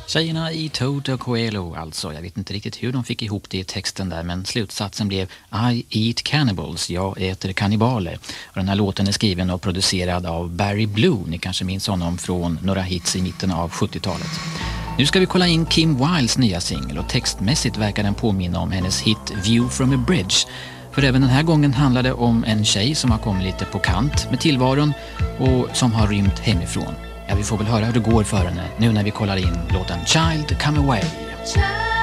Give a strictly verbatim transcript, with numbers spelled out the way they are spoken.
Tjejerna i Toto Coelho, alltså. Jag vet inte riktigt hur de fick ihop det i texten där, men slutsatsen blev I eat cannibals, jag äter kannibaler. Och den här låten är skriven och producerad av Barry Blue. Ni kanske minns honom från några hits i mitten av sjuttiotalet. Nu ska vi kolla in Kim Wildes nya singel, och textmässigt verkar den påminna om hennes hit View from a Bridge. För även den här gången handlar det om en tjej som har kommit lite på kant med tillvaron och som har rymt hemifrån. Ja, vi får väl höra hur det går för henne nu när vi kollar in låten Child Come Away.